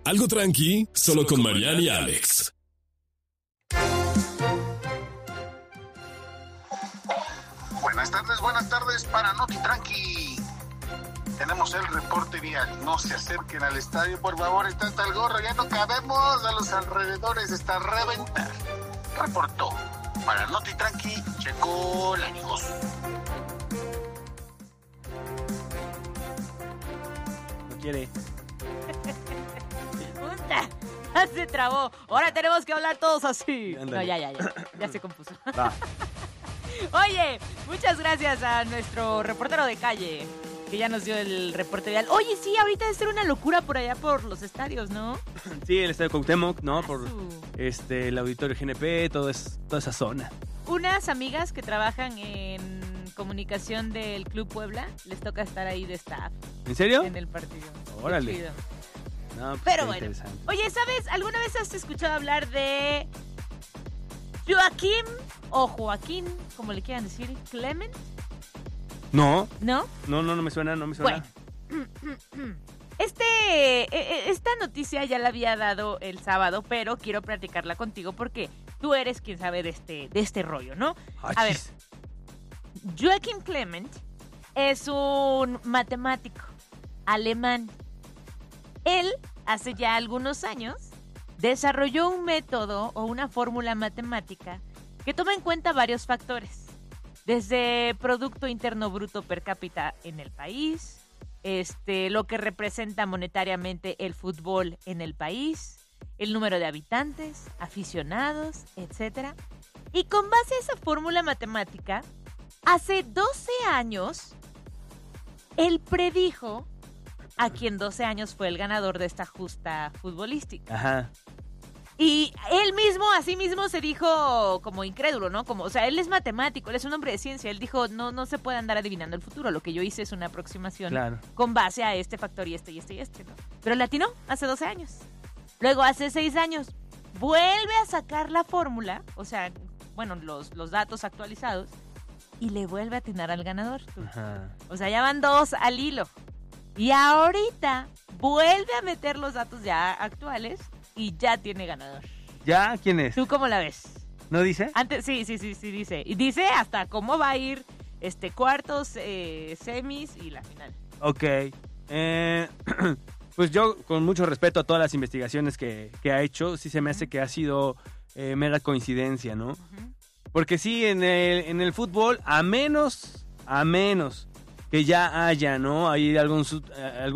Algo tranqui, solo con Mariana y Alex. Buenas tardes para Noti Tranqui. Tenemos el reporte vial. No se acerquen al estadio, por favor, está hasta el gorro, ya no cabemos, a los alrededores está a reventar. Reportó para Noti Tranqui, Checo Láñigos. No quiere. Ya se trabó. Ahora tenemos que hablar todos así. Ándale. No, ya se compuso. Va. Oye, muchas gracias a nuestro reportero de calle, que ya nos dio el reporte vial. Oye, sí, ahorita debe ser una locura por allá por los estadios, ¿no? Sí, el estadio Cuauhtémoc, ¿no? Por Asu. el auditorio GNP, toda esa zona. Unas amigas que trabajan en comunicación del Club Puebla, les toca estar ahí de staff ¿En serio? en el partido. Qué Órale. chido. No, pues Pero qué bueno. interesante. Oye, ¿sabes? ¿Alguna vez has escuchado hablar de Joaquín o Joaquín, como le quieran decir, Clement? No ¿No? me suena. Bueno. Esta noticia ya la había dado el sábado, pero quiero platicarla contigo porque tú eres quien sabe de este rollo, ¿no? A ver, Achis. Joaquín Clement es un matemático alemán. Él, hace ya algunos años, desarrolló un método o una fórmula matemática que toma en cuenta varios factores. Desde Producto Interno Bruto per cápita en el país, lo que representa monetariamente el fútbol en el país, el número de habitantes, aficionados, etc. Y con base a esa fórmula matemática, hace 12 años, él predijo a quien 12 años fue el ganador de esta justa futbolística. Ajá. Y él mismo, a sí mismo, se dijo como incrédulo, ¿no? O sea, él es matemático, él es un hombre de ciencia. Él dijo, no se puede andar adivinando el futuro. Lo que yo hice es una aproximación con base a este factor y este, ¿no? Pero le atinó hace 12 años. Luego, hace 6 años, vuelve a sacar la fórmula, o sea, bueno, los datos actualizados, y le vuelve a atinar al ganador. Ajá. O sea, ya van 2 al hilo. Y ahorita vuelve a meter los datos ya actuales y ya tiene ganador. ¿Ya? ¿Quién es? ¿Tú cómo la ves? ¿No dice? Antes, sí, dice. Y dice hasta cómo va a ir cuartos, semis y la final. Ok. Pues yo, con mucho respeto a todas las investigaciones que ha hecho, sí se me hace que ha sido mera coincidencia, ¿no? Uh-huh. Porque sí, en el fútbol, a menos que ya haya, ¿no? Hay algún